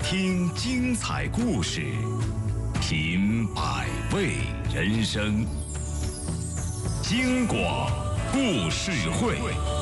听精彩故事，品百味人生。京广故事会。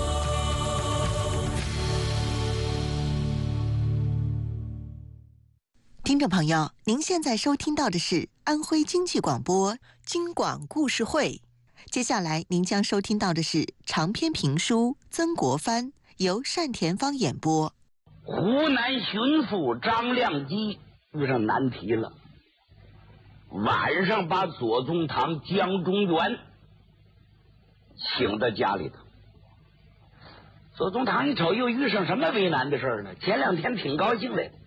听众朋友，您现在收听到的是安徽经济广播京广故事会。接下来您将收听到的是长篇评书《曾国藩》，由单田芳演播。 湖南巡抚张亮基遇上难题了，晚上把左宗棠、江中元请到家里头。左宗棠一瞅，又遇上什么为难的事儿呢？前两天挺高兴的。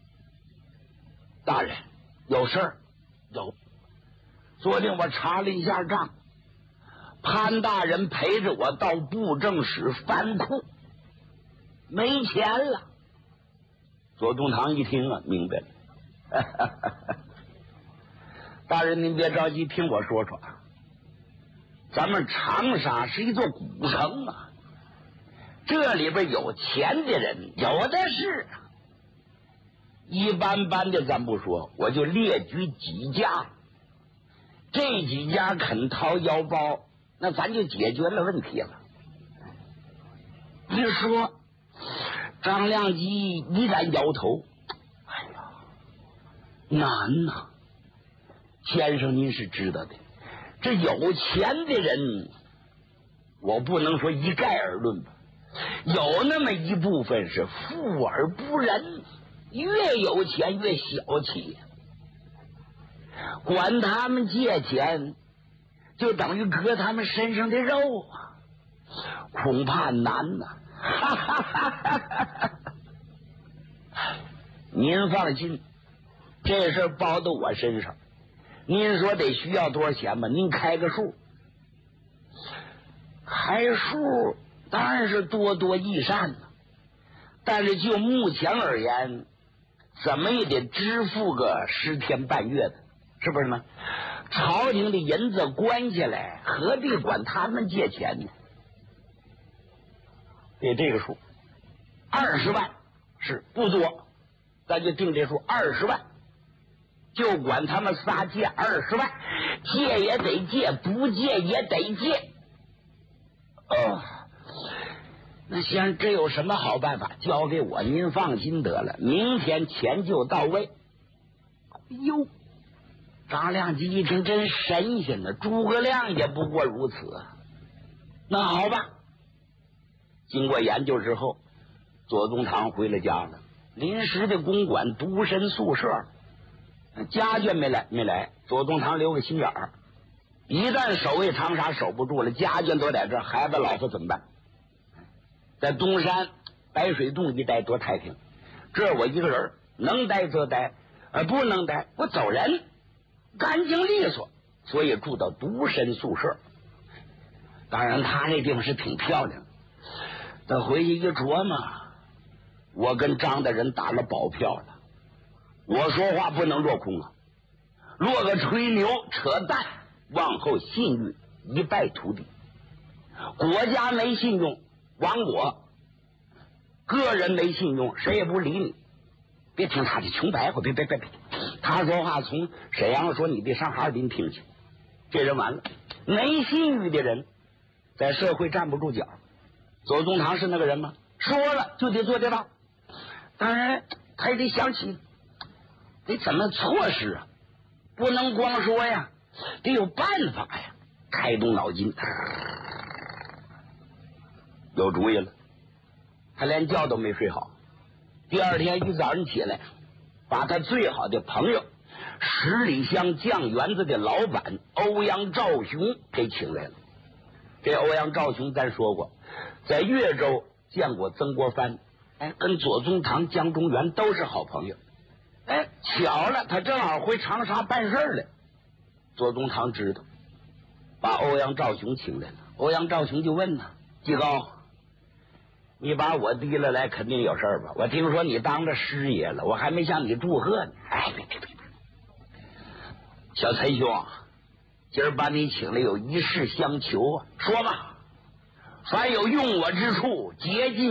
大人，有事儿？有。昨天我查了一下账，潘大人陪着我到布政使翻库，没钱了。左宗棠一听啊，明白了。大人您别着急，听我说说啊。咱们长沙是一座古城啊，这里边有钱的人有的是啊。一般般的咱不说，我就列举几家，这几家肯掏腰包，那咱就解决了问题了。一说张亮基依然摇头，哎呀，难呐！先生您是知道的，这有钱的人，我不能说一概而论吧，有那么一部分是富而不仁，越有钱越小气，管他们借钱就等于割他们身上的肉啊，恐怕难呐。您放心，这事包到我身上。您说得需要多少钱吧？您开个数。开数当然是多多益善了，但是就目前而言，怎么也得支付个10天半月的，是不是呢？朝廷的银子关下来，何必管他们借钱呢？得这个数，20万是不多，咱就定这数20万，就管他们仨借20万，借也得借，不借也得借。那先生，这有什么好办法？交给我，您放心得了，明天钱就到位。哟，张亮基一听真神仙呢，诸葛亮也不过如此。那好吧，经过研究之后，左宗棠回了家了。临时的公馆独身宿舍，家眷没来，左宗棠留个心眼儿，一旦守卫长沙守不住了，家眷都在这儿，孩子老婆怎么办？在东山白水洞一带多太平，这我一个人能待则待，不能待我走人，干净利索，所以住到独身宿舍。当然他那地方是挺漂亮的，等回去一琢磨，我跟张大人打了保票了，我说话不能落空啊，落个吹牛扯淡，往后信誉一败涂地。国家没信用亡我，个人没信用谁也不理你。别听他的穷白话，别，他说话从沈阳说你得上哈尔滨听去，这人完了。没信誉的人在社会站不住脚。左宗棠是那个人吗？说了就得做得到，当然他也得想起得怎么措施啊，不能光说呀，得有办法呀。开动脑筋，有主意了。他连觉都没睡好，第二天一早上起来，把他最好的朋友十里香酱园子的老板欧阳兆雄给请来了。这欧阳兆雄咱说过，在岳州见过曾国藩，跟左宗棠、江中元都是好朋友。巧了，他正好回长沙办事来。左宗棠知道，把欧阳兆雄请来了。欧阳兆雄就问他：季高，你把我提了来，肯定有事儿吧？我听说你当着师爷了，我还没向你祝贺呢。别，小陈兄，今儿把你请来有一事相求啊，说吧，凡有用我之处，竭尽